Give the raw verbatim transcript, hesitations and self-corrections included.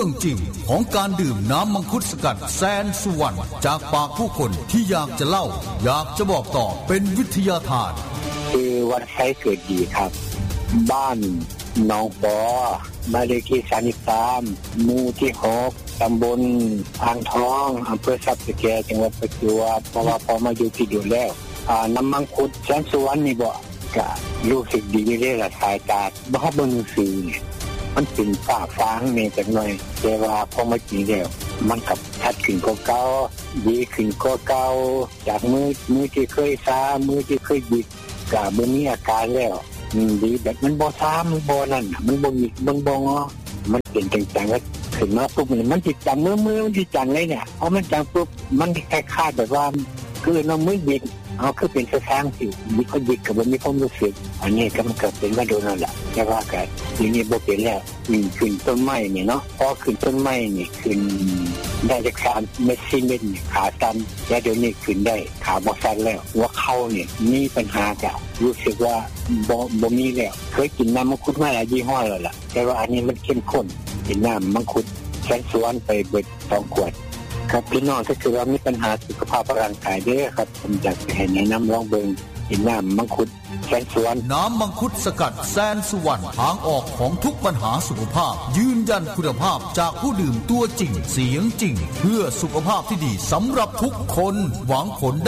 รื่องจริงของการดื่มน้ำมังคุดสกัดแสนสุวรรณจากปากผู้คนที่อยากจะเล่าอยากจะบอกต่อเป็นวิทยาทานคือวัดไซเกิดดีครับบ้านหนองปอบ้านเลขที่สามสิบสามหมู่ที่หกตำบลอ่างทองอำเภอทรัพย์สแกจังหวัดประจวบเพราะว่าพอมาอยู่ที่อยู่แล้วอ่าน้ำมังคุดแสนสุวรรณนี่บ่ก็รู้สึกดีได้ละสายตาบ่เบิ่งซื่อนี่มันเป็นฝ้าฟางนี่จังหน่อยแต่ว่าพอมากินแล้วมันก็ชัดขึ้นกว่าเก่าดีขึ้นกว่าเก่าจากมือมือที่เคยซามือที่เคยบิดก็บ่มีอาการแล้วอืมดีแบบมันบ่ซ้ำมันบ่นั่นมันบ่มีมันบ่งอมันเป็นจังๆว่าขึ้นมาปุ๊บมันสิจังมือมือมันสิจังเลยเนี่ยพอมันจังปุ๊บมันคล้ายๆแบบว่าคือน้ำมือบิดเอาคือเป็นสร้างสิมีคนบิดก็บ่มีความรู้สึกอันนี้ก็มันก็เป็นมาโดนนั่นแหละแต่ว่าก็ทีนี้บ่เป็นแล้วอืมขึ้นต้นไม้นี่เนาะพอขึ้นต้นไม้นี่ขึ้นได้จากสามเมตรสี่เมตรนี่ขาสั่นแล้วเดี๋ยวนี้ขึ้นได้ขาบ่สั่นแล้วว่าเข่านี่มีปัญหาก็รู้สึกว่าบ่บ่มีแล้วเคยกินน้ำมังคุดมาหลายยี่ห้อแล้วล่ะแต่ว่าอันนี้มันเข้มข้นกินน้ำมังคุดแสนสุวรรณไปเบิดสองขวดครับพี่น้องถ้าคือว่ามีปัญหาสุขภาพร่างกายเด้อครับผมอยากให้แนะนำลองเบิ่งกินน้ำมังคุดแสนสุวรรณน้ำมังคุดสกัดแสนสุวรรณทางออกของทุกปัญหาสุขภาพยืนยันคุณภาพจากผู้ดื่มตัวจริงเสียงจริงเพื่อสุขภาพที่ดีสำหรับทุกคนหวังผล